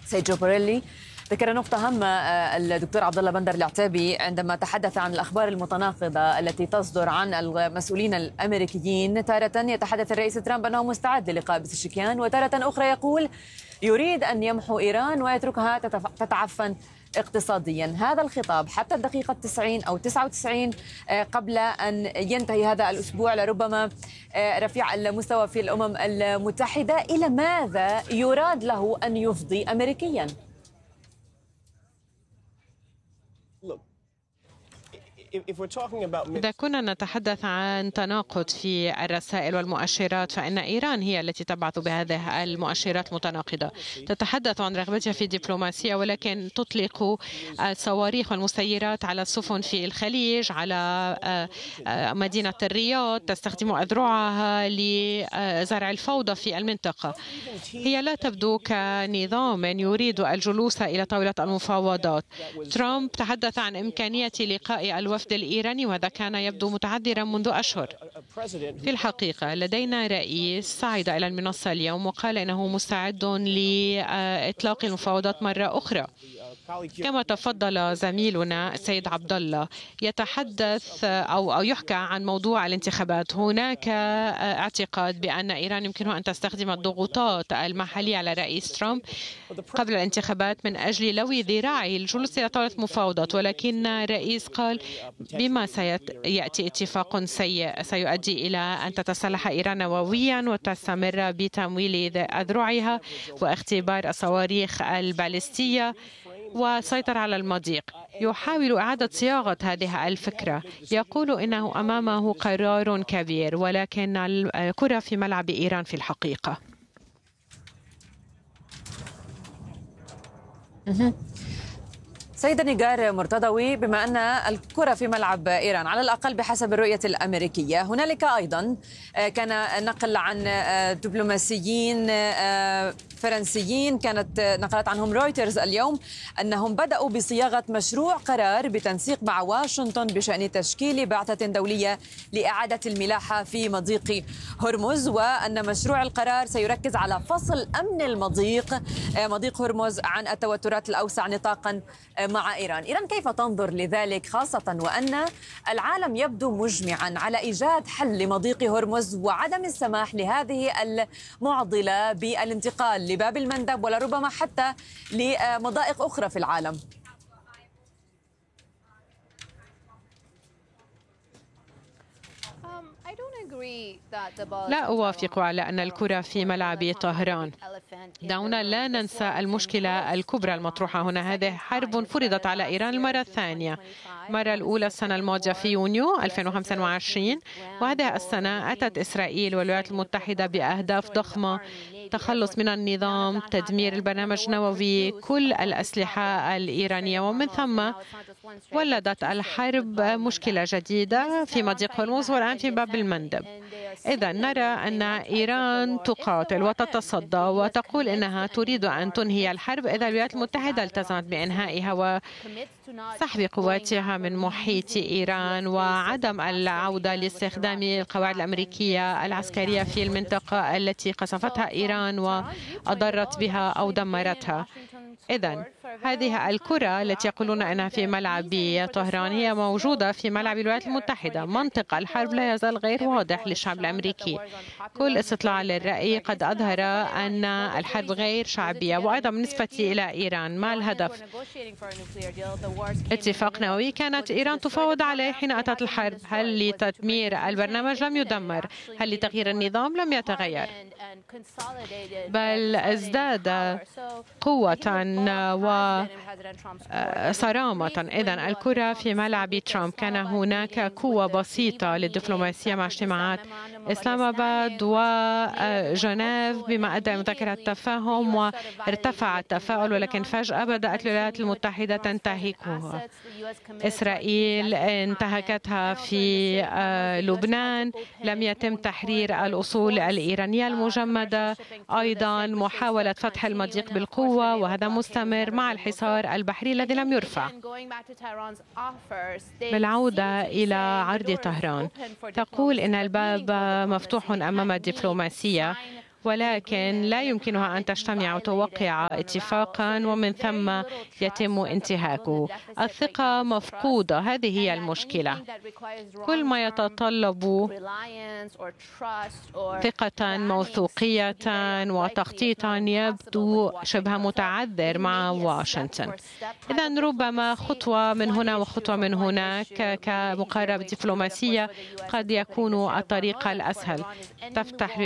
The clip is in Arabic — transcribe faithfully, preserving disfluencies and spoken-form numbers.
سيد جو بوريلي. ذكر نقطة هامة الدكتور عبد الله بندر العتابي عندما تحدث عن الأخبار المتناقضة التي تصدر عن المسؤولين الأمريكيين. تارة يتحدث الرئيس ترامب أنه مستعد للقاء بسشكيان، وتارة أخرى يقول يريد أن يمحو إيران ويتركها تتعفن اقتصاديا. هذا الخطاب حتى الدقيقة تسعين أو تسعة وتسعين قبل أن ينتهي هذا الأسبوع لربما رفيع المستوى في الأمم المتحدة، إلى ماذا يراد له أن يفضي أمريكيا؟ إذا كنا نتحدث عن تناقض في الرسائل والمؤشرات، فإن إيران هي التي تبعث بهذه المؤشرات المتناقضة. تتحدث عن رغبتها في الدبلوماسية، ولكن تطلق الصواريخ والمسيرات على السفن في الخليج، على مدينة الرياض، تستخدم أذرعها لزرع الفوضى في المنطقة. هي لا تبدو كنظام يريد الجلوس إلى طاولة المفاوضات. ترامب تحدث عن إمكانية لقاء الوفد الإيراني، وهذا كان يبدو متعذرا منذ أشهر. في الحقيقة لدينا رئيس صعد إلى المنصة اليوم وقال إنه مستعد لإطلاق المفاوضات مرة أخرى. كما تفضل زميلنا السيد عبد الله، يتحدث أو أو يحكى عن موضوع الانتخابات. هناك اعتقاد بأن إيران يمكنها أن تستخدم الضغوطات المحلية على الرئيس ترامب قبل الانتخابات من أجل لوي ذراعه الجلوس إلى طاولة مفاوضات، ولكن الرئيس قال بما سيأتي اتفاق سيء سيؤدي إلى أن تتسلح إيران نوويا وتستمر بتمويل أذرعها واختبار الصواريخ البالستية وسيطر على المضيق. يحاول إعادة صياغة هذه الفكرة، يقول إنه أمامه قرار كبير، ولكن الكرة في ملعب إيران في الحقيقة. سيدة نيجار مرتضوي، بما أن الكرة في ملعب إيران على الأقل بحسب الرؤية الأمريكية، هنالك أيضا كان نقل عن دبلوماسيين فرنسيين، كانت نقلت عنهم رويترز اليوم أنهم بدأوا بصياغة مشروع قرار بتنسيق مع واشنطن بشأن تشكيل بعثة دولية لإعادة الملاحة في مضيق هرمز، وأن مشروع القرار سيركز على فصل أمن المضيق مضيق هرمز عن التوترات الأوسع نطاقا مع إيران. إيران كيف تنظر لذلك، خاصة وأن العالم يبدو مجمعا على إيجاد حل لمضيق هرمز وعدم السماح لهذه المعضلة بالانتقال لباب المندب ولربما حتى لمضائق أخرى في العالم؟ لا أوافق على أن الكرة في ملعب طهران. دعونا لا ننسى المشكلة الكبرى المطروحة هنا. هذه حرب فرضت على إيران المرة الثانية. المرة الأولى السنة الماضية في يونيو ألفين وخمسة وعشرين، وهذه السنة أتت إسرائيل والولايات المتحدة بأهداف ضخمة: تخلص من النظام، تدمير البرنامج النووي، كل الأسلحة الإيرانية، ومن ثم ولدت الحرب مشكلة جديدة في مضيق هرمز والآن في باب المندب. إذا نرى أن إيران تقاتل وتتصدى وتقول إنها تريد أن تنهي الحرب إذا الولايات المتحدة التزمت بإنهائها وسحب قواتها من محيط إيران وعدم العودة لاستخدام القواعد الأمريكية العسكرية في المنطقة التي قصفتها إيران وأضرت بها أو دمرتها. إذن هذه الكرة التي يقولون أنها في ملعب طهران هي موجودة في ملعب الولايات المتحدة. منطق الحرب لا يزال غير واضح للشعب الأمريكي. كل استطلاع للرأي قد أظهر أن الحرب غير شعبية. وأيضا بالنسبة إلى إيران، ما الهدف؟ اتفاق نووي كانت إيران تفاوض عليه حين أتت الحرب. هل لتدمير البرنامج؟ لم يدمر. هل لتغيير النظام؟ لم يتغير، بل ازداد قوة وصرامة. إذن الكرة في ملعب ترامب. كان هناك قوة بسيطة للدبلوماسية مع اجتماعات إسلام آباد وجنيف بما أدى لمذكرة التفاهم وارتفع التفاؤل، ولكن فجأة بدأت الولايات المتحدة تنتهكها. إسرائيل انتهكتها في لبنان، لم يتم تحرير الأصول الإيرانية المجمدة، أيضا محاولة فتح المضيق بالقوة وهذا مستمر مع الحصار البحري الذي لم يرفع. بالعودة إلى عرض طهران، تقول إن الباب مفتوح أمام الدبلوماسية ولكن لا يمكنها أن تجتمع وتوقع اتفاقا ومن ثم يتم انتهاكه. الثقة مفقودة، هذه هي المشكلة. كل ما يتطلب ثقة موثوقية وتخطيطا يبدو شبه متعذر مع واشنطن. إذن ربما خطوة من هنا وخطوة من هناك كمقاربة دبلوماسية قد يكون الطريق الأسهل. تفتح